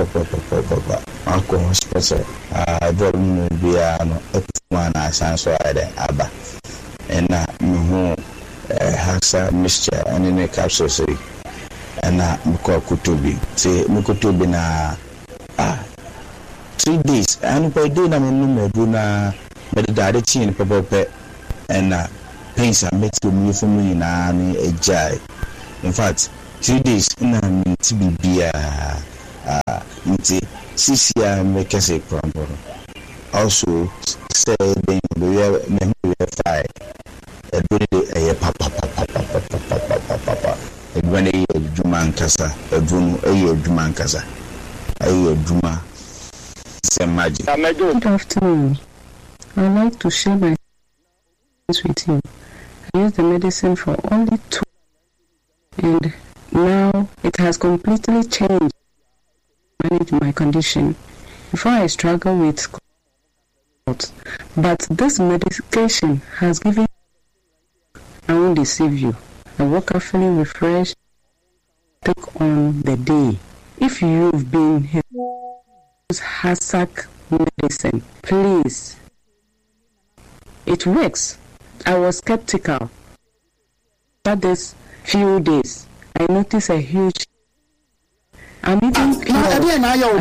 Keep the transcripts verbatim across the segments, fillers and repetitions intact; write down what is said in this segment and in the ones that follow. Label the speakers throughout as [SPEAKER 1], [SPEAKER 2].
[SPEAKER 1] papa papa papa ako hospital ah drug no bia no etuma na asanso ade aba ena me hasa mixture and in a capsule say and na mko kutubi say mkutubi na ah three days and per day na me no do na me da de chin papa and na pains are met to me for me na ni ejai in fact three days na me ti bibia ah nti sisia me kese kwambo also say they me me five every day papa papa papa papa papa when they juma nkasa evunu eye juma nkasa eye juma say magic.
[SPEAKER 2] Good afternoon. I would like to share my experience with you. I used the medicine for only two and now it has completely changed manage my condition. Before I struggle with but this medication has given I won't deceive you. I woke up feeling refreshed, took on the day. If you've been here, use Hasak medicine, please. It works. I was skeptical. But this few days, I noticed a huge. I'm even pure. I wish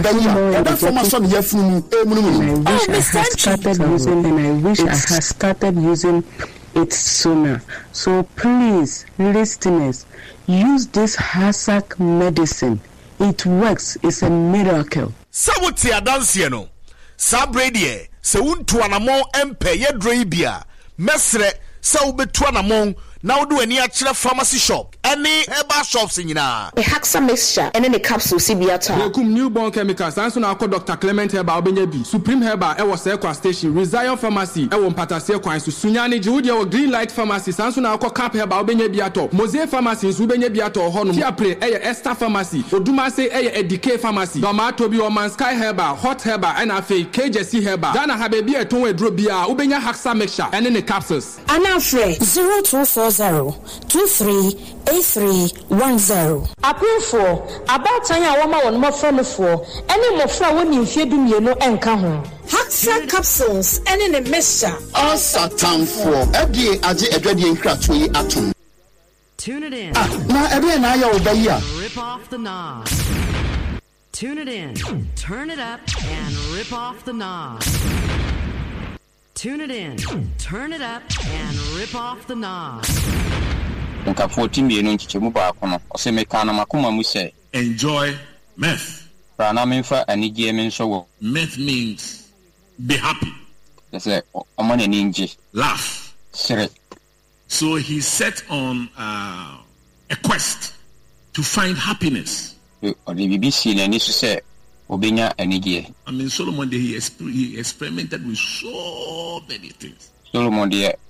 [SPEAKER 2] I had started using, and I wish I had started using. It's sooner. So please, listeners, use this Hasak medicine. It works. It's a miracle.
[SPEAKER 3] Sabuti adansieno. Sabredie. Se untu anamon empe yedroibia. Mesre se ubetu anamon. Now do any actual pharmacy shop. Any herbal shops in Yina.
[SPEAKER 4] A Haxa mixture and then a capsule C B A tar.
[SPEAKER 5] Rekum newborn chemicals. Answer now call Doctor Clement Herba Obenyebi. Supreme Herba Ewa Sekwa Station. Rezion Pharmacy. Ewa Mpatase Kwa Insu. Sunyani Judia or Green Light Pharmacy. Answer now call Cap Herba Obenyebi ato. Mose Pharmacy. Subenyebi ato. Honum. Tiapre. Eya Esther Pharmacy. Oduma se Eya Edike Pharmacy. Doma Tobi Oman Sky Herba. Hot Herba. N F A. K J C Herba. Dana Habebi Etonwe Drobia. Ubenya Haxa mixture. And then the capsules.
[SPEAKER 4] Anafre. zero two four zero two three eight three one zero. Approve for about time I want my more friend for any more friend when you fear me no enka ho. Haxa capsules and in a mixture.
[SPEAKER 6] All satan for F D A age edwade nkratwe atom.
[SPEAKER 7] Tune it in.
[SPEAKER 6] Ah, na ebe na ya obayi a.
[SPEAKER 7] Rip off the knob. Tune it in. Turn it up and rip off the knob. Tune it in, turn it up, and rip off the knob.
[SPEAKER 8] Nka fourteen bi enu nchichemu ba akono ose meka na makoma mu se
[SPEAKER 3] enjoy meth.
[SPEAKER 8] Rana menfa anigye men so wo.
[SPEAKER 3] Meth means be happy.
[SPEAKER 8] That's it. Omane ninji.
[SPEAKER 3] Laugh.
[SPEAKER 8] Sire.
[SPEAKER 3] So he set on uh, a quest to find happiness.
[SPEAKER 8] O de bibi si na ni so se obenya anigye.
[SPEAKER 3] I mean, Solomon, he, exper- he experimented with so many things.
[SPEAKER 8] Solomon,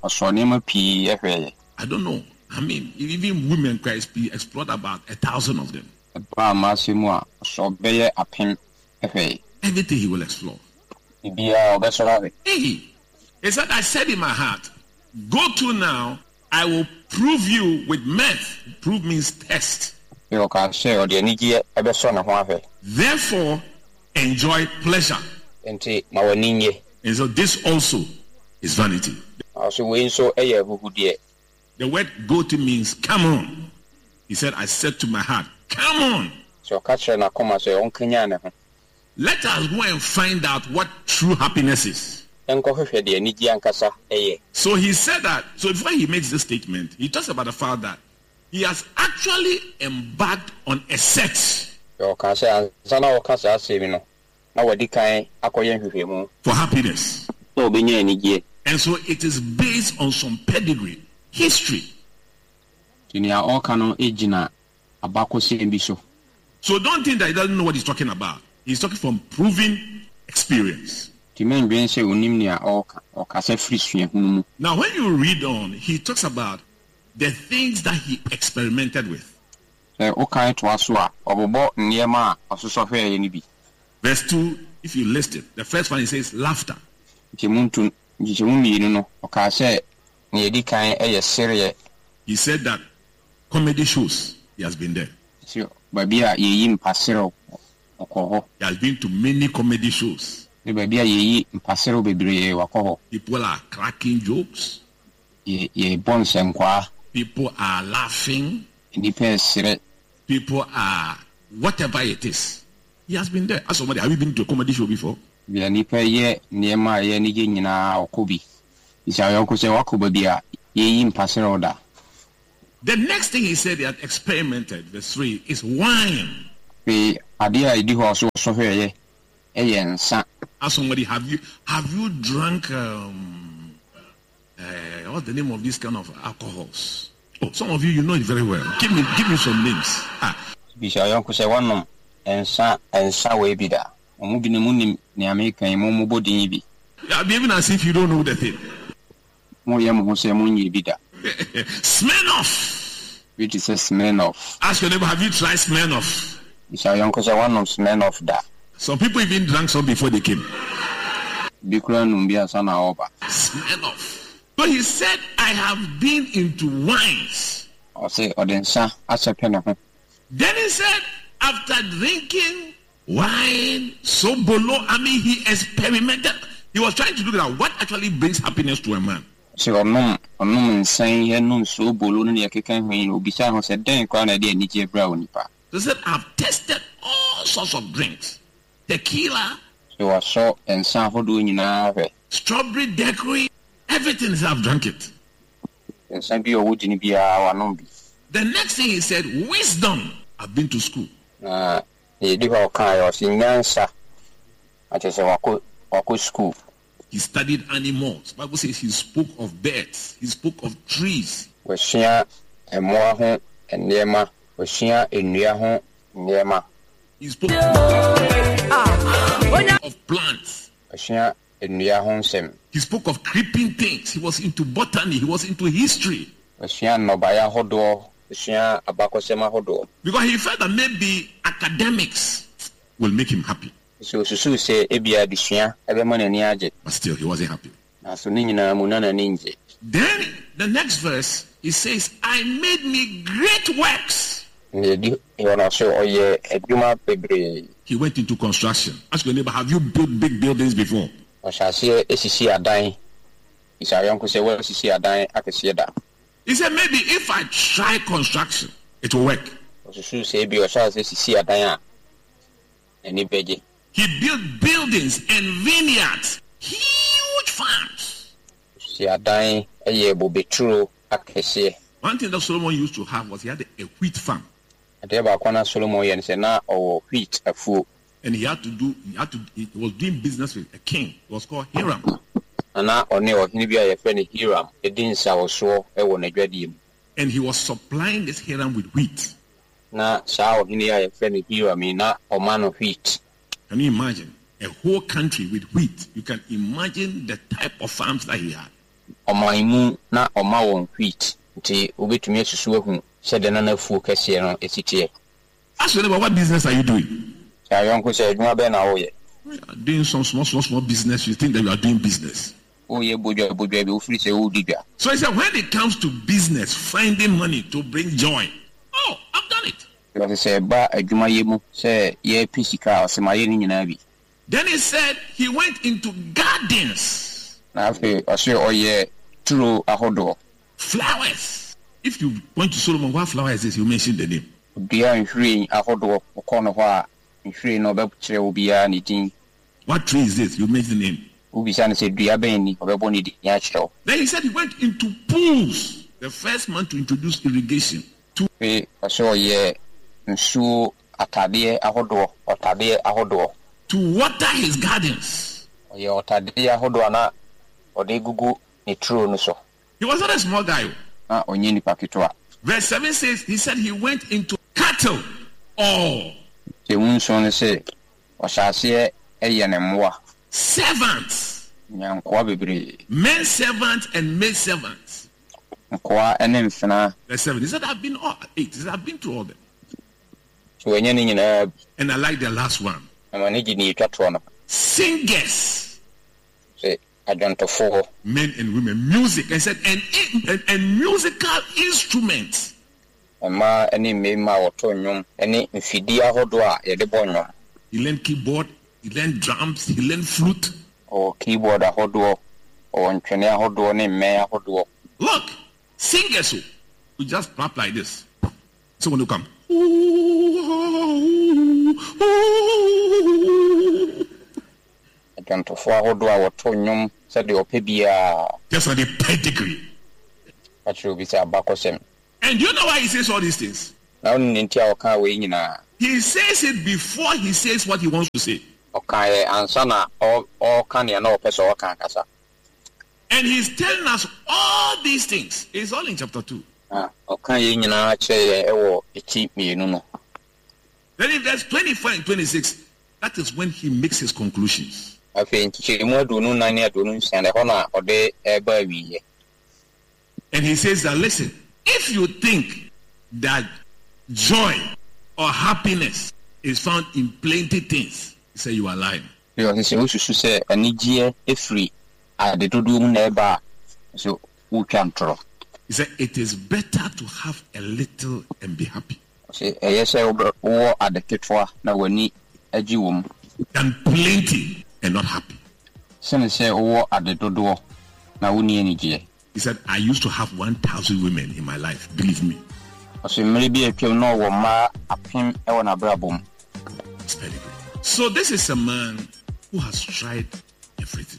[SPEAKER 8] I
[SPEAKER 3] don't know. I mean, even women Christ explored about a thousand of them. Everything he will explore. Hey, he said, I said in my heart, go to now, I will prove you with meth. Prove means test. Therefore, enjoy pleasure. And so this also is vanity. The word go to means come on. He said, I said to my heart, come on. Let us go and find out what true happiness is. So he said that, so before he makes this statement, he talks about the fact that he has actually embarked on a search for happiness. And so it is based on some pedigree, history. So don't think that he doesn't know what he's talking about. He's talking from proven experience. Now when you read on, he talks about the things that he experimented with. Verse two, if you list it, the first one he says laughter. He said that comedy shows, he has been there. He has been to many comedy shows.
[SPEAKER 8] People
[SPEAKER 3] are cracking jokes. People are laughing. People are whatever it is. He has been there. As somebody, have you been to a comedy show before?
[SPEAKER 8] The
[SPEAKER 3] next thing he said he had experimented, verse three, is wine. As somebody, have you have you drunk um, uh, what's the name of this kind of alcohols? Oh, some of you, you know it very well. Give me give me some names. Ah. Yeah, even as if you don't know the thing. Smirnoff.
[SPEAKER 8] Which is a Smirnoff.
[SPEAKER 3] Ask your neighbor, have you tried Smirnoff? Some people even drank some before they came. Smirnoff. So he said, I have been into wines. Then he said, after drinking wine, so below, I mean, he experimented. He was trying to look at what actually brings happiness to a man.
[SPEAKER 8] So no, no, saying no, so below, and be said, then crown idea, Nicky Brown.
[SPEAKER 3] He said, I've tested all sorts of drinks. Tequila.
[SPEAKER 8] So I saw and saw for doing now.
[SPEAKER 3] Strawberry daiquiri. Everything is I've drunk it.
[SPEAKER 8] And some people wouldn't be our number.
[SPEAKER 3] The next thing he said, wisdom. I've been to school.
[SPEAKER 8] Uh, he did all kind of things, answer. I just say, Wako school.
[SPEAKER 3] He studied animals. Bible says he spoke of birds. He spoke of trees.
[SPEAKER 8] We share a more and near we share a near near.
[SPEAKER 3] He spoke of plants.
[SPEAKER 8] We share a near home sim.
[SPEAKER 3] He spoke of creeping things. He was into botany. He was into history.
[SPEAKER 8] We share no buyer hodo. We share a bakosema hodo.
[SPEAKER 3] Because he felt that maybe academics will make him happy.
[SPEAKER 8] So, so say, Ebia Dishia, every money near it.
[SPEAKER 3] But still, he wasn't happy.
[SPEAKER 8] So, Nina Munana Ninja.
[SPEAKER 3] Then, the next verse, he says, I made me great works.
[SPEAKER 8] He
[SPEAKER 3] went into construction. Ask your neighbor, have you built big buildings before?
[SPEAKER 8] I shall say, S C are dying. He said, Uncle say, well, S C are dying. I can see that.
[SPEAKER 3] He said, maybe if I try construction, it will work.
[SPEAKER 8] So, say, be your child, S C are dying. And he begged.
[SPEAKER 3] He built buildings and vineyards, huge farms.
[SPEAKER 8] She are dying a year will be true.
[SPEAKER 3] One thing that Solomon used to have was he had a wheat farm.
[SPEAKER 8] And Solomon said, now or wheat a fool.
[SPEAKER 3] And he had to do, he had to, he was doing business with a king. It was called Hiram.
[SPEAKER 8] And now on your a friend Hiram, a didn't say so, I want to dread him.
[SPEAKER 3] And he was supplying this Hiram with wheat.
[SPEAKER 8] Now, Sao, he a friend Hiram, not or man of wheat.
[SPEAKER 3] Can you imagine a whole country with wheat? You can imagine the type of farms that he had.
[SPEAKER 8] On my moon, not on my own wheat. Till we to me to sue said another fool cashier on a city.
[SPEAKER 3] Ask me about what business are you doing?
[SPEAKER 8] I uncle said, no, Ben, oh, yeah.
[SPEAKER 3] Doing some small, small, small business. You think that you are doing business.
[SPEAKER 8] Oh, yeah, Buddha, Buddha, will free say, oh, digger.
[SPEAKER 3] So I said, when it comes to business, finding money to bring joy, oh, I've done it.
[SPEAKER 8] Like I said, but I do my yemu, say, yeah, P C car, so my in Navy.
[SPEAKER 3] Then he said he went into gardens.
[SPEAKER 8] Now, I say, oh, yeah, true, a hodo.
[SPEAKER 3] Flowers. If you point to Solomon, what flower is this? You mention the name.
[SPEAKER 8] Beyond free, a hodo, or corner where, in free, no better will be anything.
[SPEAKER 3] What tree is this? You mention the name.
[SPEAKER 8] Ubisan said, do you have any or bonny natural?
[SPEAKER 3] Then he said he went into pools. The first man to introduce irrigation. To
[SPEAKER 8] I saw, yeah. So atade ahodo otade ahodo
[SPEAKER 3] to water his gardens.
[SPEAKER 8] Ye otade ahodo na ode gugu ni true no so.
[SPEAKER 3] He was not a small guy.
[SPEAKER 8] Ah onye ni paketoa.
[SPEAKER 3] Verse seven says he said he went into cattle. Oh.
[SPEAKER 8] Ke unso no say o shase eye ne moa.
[SPEAKER 3] Servants.
[SPEAKER 8] Nyankwa bebre.
[SPEAKER 3] Men servants and maid servants.
[SPEAKER 8] Nkoa ene mfena.
[SPEAKER 3] Verse seven. He said I've been all eight. He said I've been through all them.
[SPEAKER 8] And
[SPEAKER 3] I like the last one. Singers.
[SPEAKER 8] Say, I don't know.
[SPEAKER 3] Men and women. Music. I said, and, and, and musical instruments.
[SPEAKER 8] Ma any me ma oto nyum any mfidia hodo a ye de bo nyum.
[SPEAKER 3] he learned keyboard, he learned drums, he learned flute.
[SPEAKER 8] Or keyboard a hodo, or engineer hodo, name mayor hodo.
[SPEAKER 3] Look, singers who just clap like this. So when you come,
[SPEAKER 8] I can't afford hodo our tonium, said the opibia.
[SPEAKER 3] Just on the pedigree.
[SPEAKER 8] That should be said back of him.
[SPEAKER 3] And you know why he says all these things?
[SPEAKER 8] Now, Nintia Okawa,
[SPEAKER 3] he says it before he says what he wants to say.
[SPEAKER 8] Okay, and Sana, all all can you know, Peso Kankasa.
[SPEAKER 3] And he's telling us all these things. It's all in chapter two.
[SPEAKER 8] Ah, okay, you know, actually, it keep me, you know.
[SPEAKER 3] Then in verse twenty-four and twenty-six, that is when he makes his conclusions.
[SPEAKER 8] I think she more do no nine do no send a honor or they ever we.
[SPEAKER 3] And he says that, listen, if you think that joy or happiness is found in plenty things, he said you are lying.
[SPEAKER 8] He said, "We should say a Niger is free. I did do never, so who can throw."
[SPEAKER 3] He said, "It is better to have a little and be happy."
[SPEAKER 8] Say, "Yes, I will at the kitwa now we need a jewum
[SPEAKER 3] than plenty and not happy."
[SPEAKER 8] Some say, "Oh, at the door now we need energy."
[SPEAKER 3] He said, "I used to have one thousand women in my life. Believe me."
[SPEAKER 8] So maybe if you know what ma apim e wana brabum.
[SPEAKER 3] It's very good. So this is a man who has tried everything.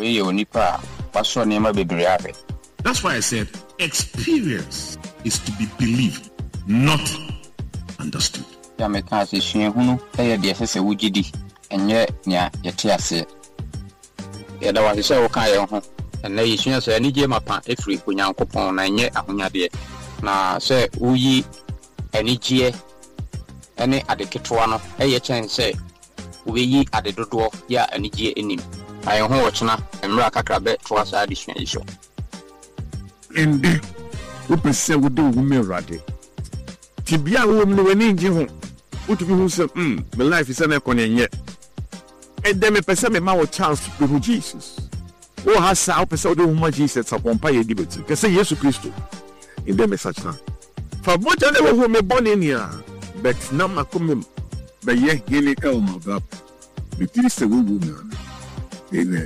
[SPEAKER 3] That's why I said experience is to be believed, not understood.
[SPEAKER 8] Ya me kan se hwe hunu e ye de sese wugidi enye nya yete ase. Ya da wa se wo kan ye ho. Na yi hwe so ani je mapa efri onyankopon na enye ahonyade. Na se uyi anigye ene adeketoa no eye chen se uyi adedodo ya anigye enim ayo ho ochina emra kakrabe toa sa adisua isho
[SPEAKER 9] ende wo pese wo de wo merade tibia wo mni wani ngi ho utubi hu se mm my life is an ekonenye ende me pese me ma wo chance to be Jesus wo ha sa wo pese wo de wo Jesus upon pa ye dibeti ke se Yesu Kristo in the message now. For what I never me born in here, but now my come by ye gilly elm of up. The tis a woman. Amen.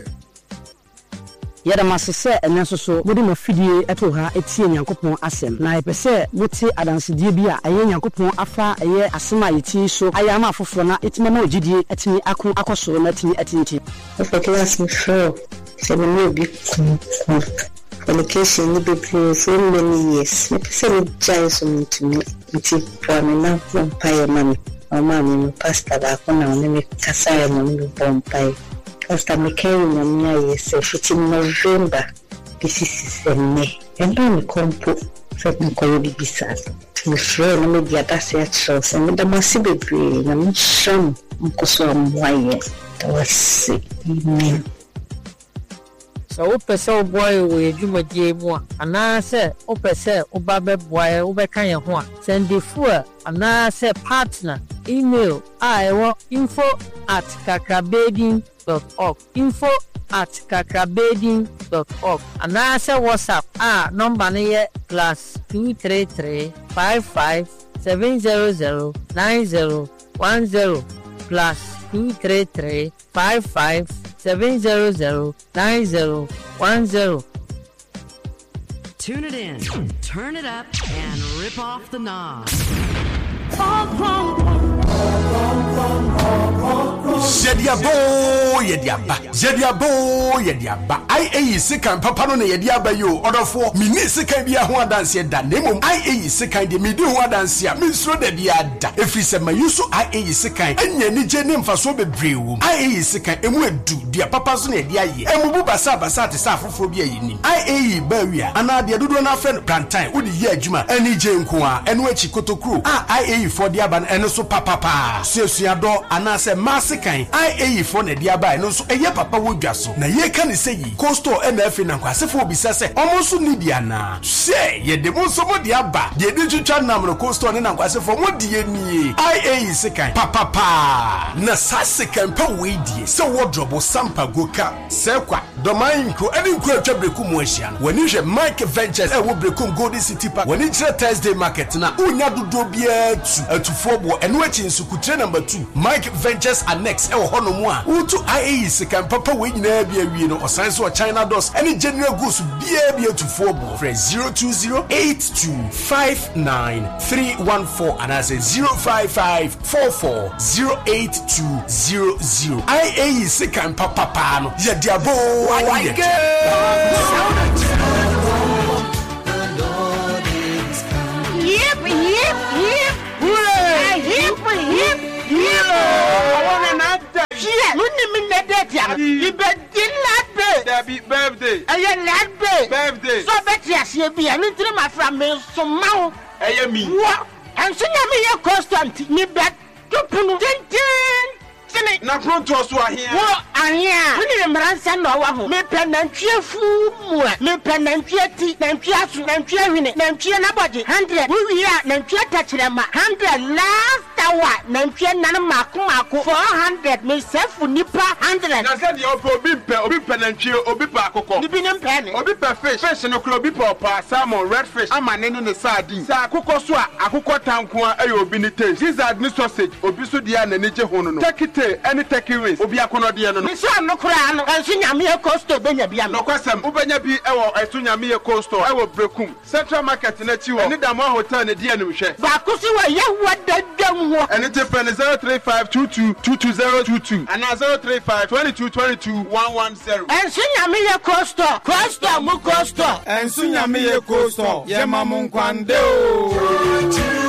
[SPEAKER 10] Yada masese enenso so modi mafidie eto ha etie Nyankopon asem na epese muti adansedie bi a aye Nyankopon afa aye asema yeti so aya ma afoforo na etima ma ogidie etini ako akoso na etini etinti
[SPEAKER 2] for class me show se me no bi communication ni be for many years me pese me jai so to me nti for me na vampire mami mama mi pastor ba ko na me kasa ya mo vampire. Pastor Michael Namia yes, fifteen November. This is a me. And then compo said Nicole Bisas. My friend, I made the Atassia Charles and the massive baby. I'm sure Mukoswam Wire. That was sick. Amen.
[SPEAKER 11] So, Opesa boy, we do my game one. And I said, Opesa, Obabe boy, Obekanya one. Send the four, and I said, partner, email, I want info at kakrabeding dot org. Info at kakrabeding dot org. And I said, WhatsApp, ah, number here, plus two three three five five seven zero zero nine zero one zero, plus two three three five five seven zero zero nine zero one zero.
[SPEAKER 7] Tune it in, turn it up, and rip off the knob.
[SPEAKER 6] Jediabo Yediaba Jediabo Yediaba I A second papa no Yediaba yo order for me ni second bia ho dance da nemo I A second de me di ho dance a me sro da bia da efri se ma yuso I A second enya ni je ne mfa so bebrewu I A second emu edu dia papa so na dia ye emu bu basa basa te sa afoforo bia yini I A ba wia ana dia dodo na friend plantain udi ye adwuma ani je nko a enu achi kotokuro a I A for dia ban eno so papa pa sesuado ana se masikan I A E for na dia ba no so eye papa wodwa so na ye ka ne seyi costo N F na kwasefo obisa se omonso nidia na se ye de mo so mo dia ba de di twitwa nam no costo ne na kwasefo mo die nie I A E sekan papa pa na sasekan pa we die se wardrobe sampa goka se kwa domain ko eni nko atwa breku mo ahia no wani hwe Mike Ventures e wo breku Golden City Park wani kire Thursday market na unya dodo bia tu atufo bo eno achi nsukutre number two Mike Ventures Annex e wo hono mu a utu I A E sekan papa we nyina bia wie no osan so China doors any general goods bia bia atufo bo for zero two zero eight two five nine three one four and as a zero five five four four zero eight two zero zero I A E sekan papa pa no ye diabo wa ye
[SPEAKER 12] Yip, yip, yip, hooray! Yip, yip, yip! I want an answer. Yeah, you need me to death. You bet lad bay. Debbie birthday. I am lad bay. Birthday. So bet yes, you be a little my friend, me so mouth. I am me. What? And so me a constant. Me bet to put ten. Na pronto so ahia wo ahia we ni mransa na wa me penantwie fu mu me penantwie ti nantwie asu nantwie hwene nantwie na body one hundred we wi a nantwie tachrema one hundred last hour nantwie nan mako mako four hundred me sefu nipa one hundred na say the obi pe obi penantwie obi pa akoko ni bi nem pe ni obi pe fish fish no kro obi pa pa salmon red fish amane no ne sardine sa akoko so a akoko tanko a e obi ni taste lizard ni sausage obi so dia na neje hono no tekite any take ways obi akono de no no so no kra no enso nyame e costo benya bia no kwasem ubenya bi e wo enso nyame e costo e wo brekum central market na chi wo eni damo hotel ne de anim hwe ba kusi wa ye wadadam ho eni te pen zero three five two two two two zero two two and zero three five two two two two one one zero enso nyame e costo costo mu costo enso nyame e costo ye mamun kwande o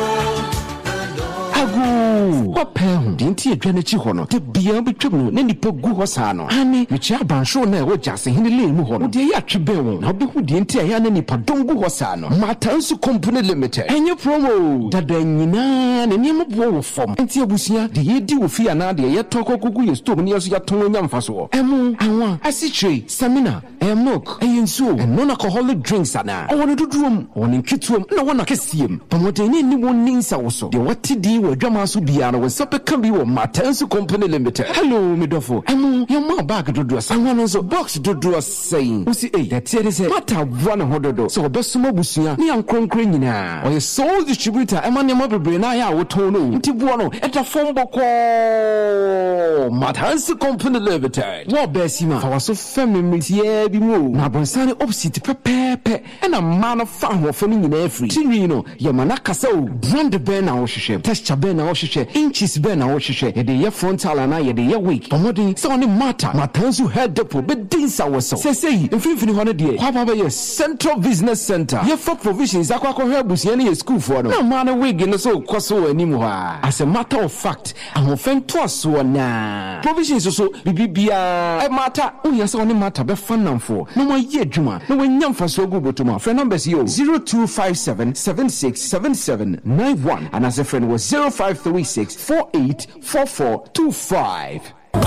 [SPEAKER 13] agu wapen dinti edwane chi ho no te bia betwem no ne nipa gu ho saa no ane mechi abanhwo na e wo jase hene le mu ho no de ya twebe wo na obehu dinti aya ne nipa dongu ho saa no Matansu Company Limited enye promo dada nyina ne niam bo wo fom enti abusia de yedi wo fi ana de ye toko gugu ye stove ne yeso ya ton nya mfaso emu anwa asitre stamina emok eyensu non alcoholic drinks ana owone duduom owone nkituom na wona kesiem pamodeni ni woni nsa wo so de watidi wo dwama so bia no wo sepe kan bi wo Matansu Company Limited hello midofo emu yema bag dodo sanwa no so box dodo saying usi eh that say say mata bwana hododo so obesuma busia ni ankronkron nyina o ye sole distributor ema ne mabebre na ya wo ton no nti buo no eta fomboko Matansu Company Limited wo besima fa waso family tie bi mu na bonsane opposite pepepe ena man fa ho fa ni nyina afri tinwi no ye manaka sa o brand ben na wo hwehwe texture ben na wo hwehwe inches ben na wo hwehwe ye de ye frontal na ye de ye weak pomodi so ni mata Matansu head depot be dinsa wo so se sei mfimfini ho no de kwa baba ye Central Business Center ye for provisions akwa ko hwe abusia ne ye school for no na man wig no so kwaso anim ho a as a matter of fact ahofen to so na provisions so bibia e mata o ye so ni mata be fanamfo no mo ye adwuma no wanya mfaso gu botuma friend numbers yo zero two five seven seven six seven seven nine one and as a friend was zero five three six four eight four four two five.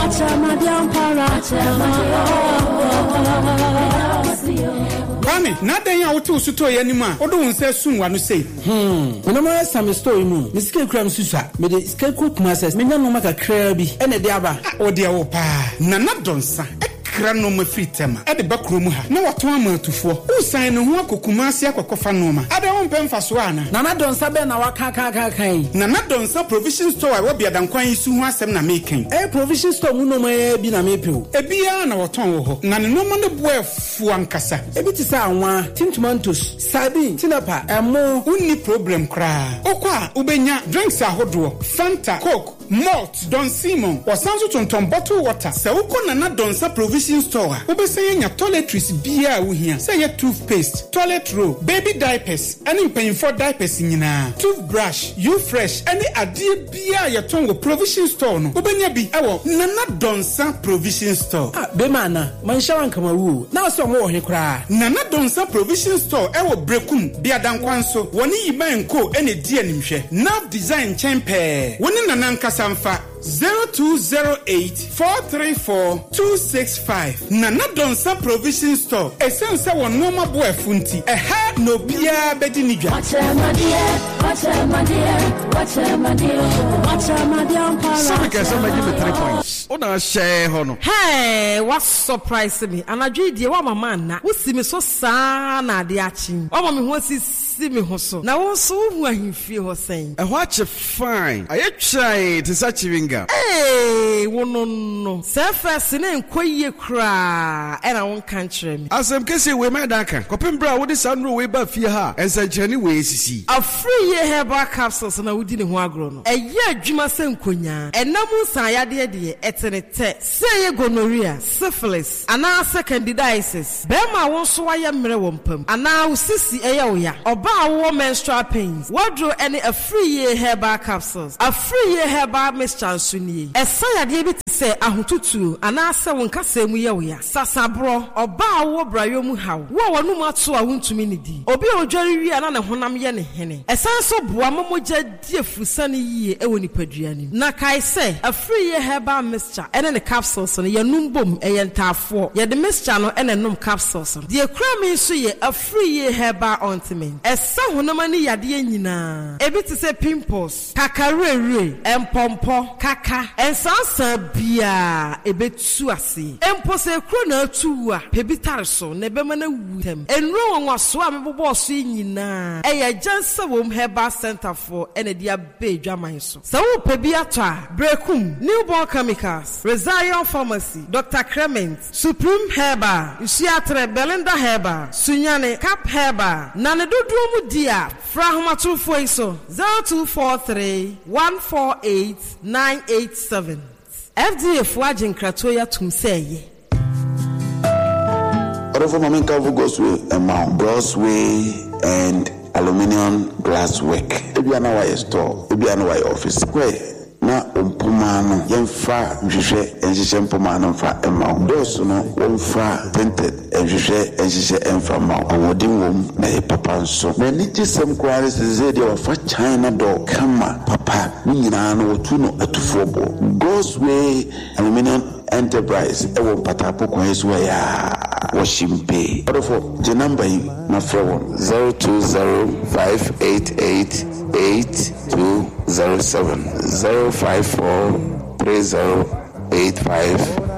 [SPEAKER 14] Kwame, nada ya utu usuto ya nima. Odo unse sunwa no sei.
[SPEAKER 15] Hmm. Menama sami story mu. Misike kura msusa. Mede skeko kumasas. Menya no maka krabi. Ene de aba.
[SPEAKER 14] Odi awo pa. Nana donsa. Kra no ma fritema e de bakro mu ha na wato amatufo usan no ho akokuma ase akokofa no ma ade won pemfa so ana
[SPEAKER 15] nana donsa be na waka ka ka kan
[SPEAKER 14] nana donsa provision store wa bia dan kwan isu ho asem na meken
[SPEAKER 15] eh provision store mu no ma bi na mepeo
[SPEAKER 14] e bia na waton wo ho na ne no ma ne boafu ankasa
[SPEAKER 15] e bi ti sa anwa tintomantos sardine tinapa emo
[SPEAKER 14] unni problem kra okwa ubenya drinks ahodo Fanta Coke Malt Don Simon wasanzo tonton bottle water se uko nana donsa provision store ubeseye nya toiletries bia uhia say your toothpaste toilet roll baby diapers any paying for diapers nyina toothbrush you fresh any adie bia your tongue provision store no ubenya bi ewo nana donsa provision store
[SPEAKER 15] ah be mana man shawan kamawu na so mo he kra
[SPEAKER 14] nana donsa provision store ewo brekum bia dan kwanso woni yiban ko ene die nimhwe nav design chempe woni nana nka Wasamfa zero two zero eight four three four two six five. Nana Donsa Provision Store. Essence one normal boy funti. A ha no bia bedi nija.
[SPEAKER 16] Watch my dear, watch my dear, watch my dear, watch my dear.
[SPEAKER 17] Some can some give me three points. Ona share hono.
[SPEAKER 18] Hey, what surprise me? And I dream dear wa mama na. Wo si me so sa na de achi. Wa mama ho si si me ho so. Na wo so hu ahimfie ho sen.
[SPEAKER 17] E watch fine. I try to such winga.
[SPEAKER 18] Hey, wo no no. Se first na enkoye kra. E na won kan kire me.
[SPEAKER 17] Asem kese we ma dan kan. Kopem bra wo de sanro we ba fie ha. Ensanchani we sisi.
[SPEAKER 18] A free ye herbal capsules na wodi ne ho agro no. E ye adwuma se nkonya. Enam nsan ya de de etenete. Se ye gonorrhea, syphilis, ana se candidiasis. Be ma won so wa ye mre wo mpam. Ana usisi e ye wo ya. Oba wo menstrual pains. Wodro any a free ye herbal capsules. A free ye herbal mixture suni. Esa ya de bi se ahotutu ana se won kasa mu ye wo ya. Sasabro oba wo brayo mu hawo. Wo wonu mu ato a wontumi ni di. Obi odwari wi ana ne honam ye ne hene. Esa so boa momogya die fusane yie e woni paduani. Na kai se a free ye herbal mixture ene ne capsules no ye numbom e ye ntafo. Ye de mixture no ene num capsules. De kura mi so ye a free ye herbal ointment. Esa honam ani yade nyina. Ebi te se pimples, kakarere, empompo, kaka, ensansa bia ebetu ase. Empo se kro na atu a pebitare so na be ma na wutem. Enro won waso a mebobo so nyina. Eye jansa wom herbal center for ene dia be dwaman so. Se wo pebi ato a Brekum, Newborn Chemicals, Rezion Pharmacy, Doctor Clement, Supreme Herbal, Usiatre Belinda Herbal, Sunyane Cap Herbal, Nane Dodro mu dia, Frahoma two four so zero two four three one four eight nine eight seven. F D A Fuajin Kratoya Tumseye.
[SPEAKER 1] Order for Mamin Kavu Gosway, amount, Brossway, and aluminium glass work. Ebi ana wa store, ebi ana wa office. Kwe na ompoma no yemfa nhwehwe enhyehyɛ mpoma no mfa ema dos no womfa painted nhwehwe enhyehyɛ emfa ma ɔwɔden wom na e papa nso na ni gisem kware seze de wafa China do kama papa ni nyina no wotu no atufo bo Gosway Aluminium Enterprise ewo patapo kwan so ya washimpe orofo the number yi na frewon zero two zero five eight eight eight two zero seven zero five four three zero eight five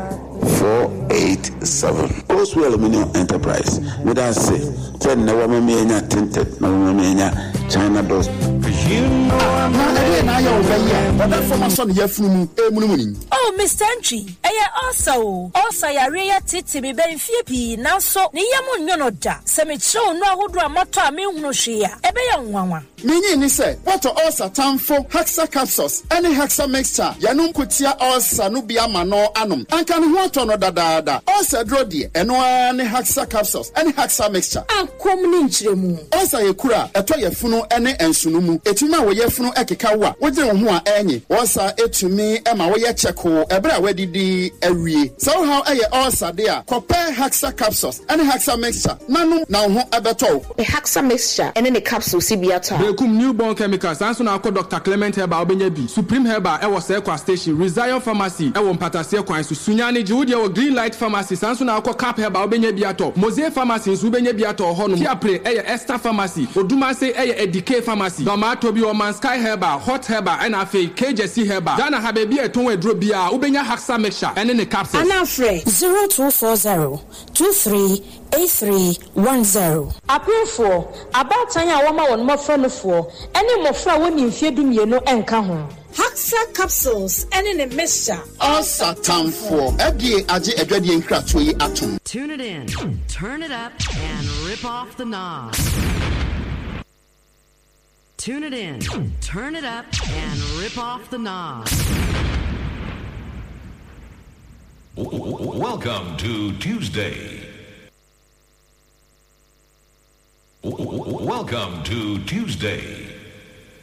[SPEAKER 1] four eight seven. Gosway Aluminium Enterprise. With us say, ten never me enya tinted, never me enya China doors.
[SPEAKER 6] You know I'm not here. But that for my son here from
[SPEAKER 4] Oh, Mister Entry, eh, also, also, ya reya titi be ben fiepi now so ni yamu nyono da. Semi show no who do a moto a me no shia. Ebe ya nwanwa.
[SPEAKER 6] Mini ni say, what also time for Hexa capsules, any Hexa mixture, yanum kutia also nubia mano anum. And can what on da da da. Also drodi, and one Hexa capsules, any Hexa mixture.
[SPEAKER 4] And come ninchemu.
[SPEAKER 6] Also ye kura, a toy funo any ensunumu. Etuma we ye funo ekikawa. What do you want any? Also etumi ema we ye cheko, ebra we di ewie. So how a also there. Compare Hexa capsules, any Hexa mixture. Nanum now ho abeto.
[SPEAKER 4] A Hexa mixture, and any capsule sibiata.
[SPEAKER 5] Brekum Newborn Chemicals, Sanso na ko Doctor Clement Herbal Obenyebi, Supreme Herbal e wo Sekwa Station, Rezion Pharmacy e wo Mpatasie kwan so Sunyane Jiwudi e wo Green Light Pharmacy, Sanso na ko Cap Herbal Obenyebi ato, Mosaic Pharmacy nso Obenyebi ato hono, Kiapre e Esther Pharmacy, Odumase e Edike Pharmacy, Domato bi o Mansky Herbal, Hot Herbal and afi K J C Herbal. Dana habebi e ton edro bia, Obenya Hexa mixture ene ne capsules.
[SPEAKER 4] Anafre zero two four zero two three eight three one zero. Approve about tanya wama won mo friend for any mo fra woni mfie dumienu enka ho. Hexa capsules and in a mixture.
[SPEAKER 6] Also time for F D A age edwadie nkrato yi atom.
[SPEAKER 7] Tune it in, turn it up and rip off the knob. Tune it in, turn it up and rip off the knob.
[SPEAKER 3] Welcome to Tuesday. Welcome to Tuesday.